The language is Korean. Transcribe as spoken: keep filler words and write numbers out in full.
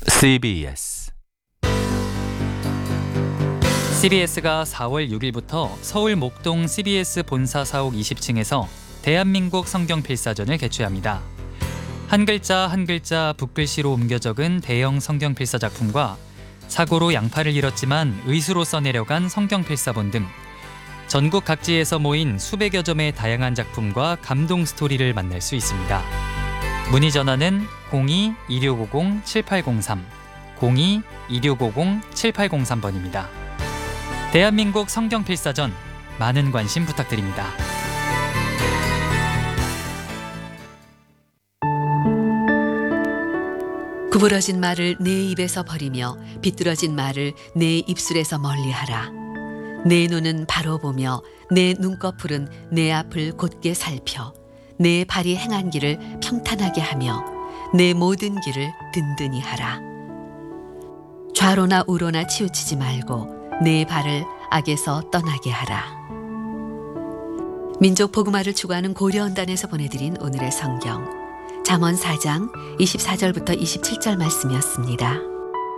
씨비에스 씨비에스가 사월 육일부터 서울 목동 씨비에스 본사 사옥 이십 층에서 대한민국 성경필사전을 개최합니다. 한 글자 한 글자 붓글씨로 옮겨 적은 대형 성경필사 작품과 사고로 양팔을 잃었지만 의수로 써내려간 성경필사본 등 전국 각지에서 모인 수백여 점의 다양한 작품과 감동 스토리를 만날 수 있습니다. 문의 전화는 공이 이육오공 칠팔공삼, 공이 이육오공 칠팔공삼 번입니다. 대한민국 성경필사전 많은 관심 부탁드립니다. 구부러진 말을 내 입에서 버리며 비뚤어진 말을 내 입술에서 멀리하라. 내 눈은 바로 보며 내 눈꺼풀은 내 앞을 곧게 살펴 내 발이 행한 길을 평탄하게 하며 내 모든 길을 든든히 하라. 좌로나 우로나 치우치지 말고 내 발을 악에서 떠나게 하라. 민족 복음화를 추구하는 고려언단에서 보내드린 오늘의 성경 잠언 사 장 이십사 절부터 이십칠 절 말씀이었습니다.